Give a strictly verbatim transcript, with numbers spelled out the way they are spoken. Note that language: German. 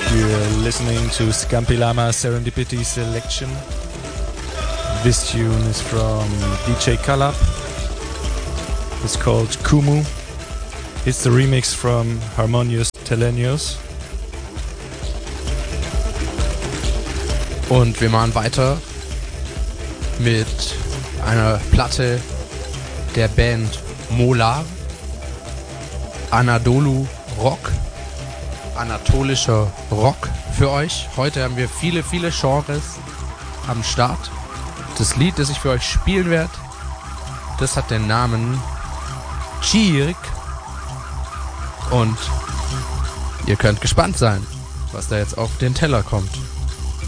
You're listening to Scampi Lama Serendipity Selection. This tune is from D J Kalab. It's called Kumu. It's the remix from Harmonious Telenios. Und wir machen weiter mit einer Platte der Band Molar. Anadolu Rock. Anatolischer Rock für euch. Heute haben wir viele, viele Genres am Start. Das Lied, das ich für euch spielen werde, das hat den Namen Chirk. Und ihr könnt gespannt sein, was da jetzt auf den Teller kommt.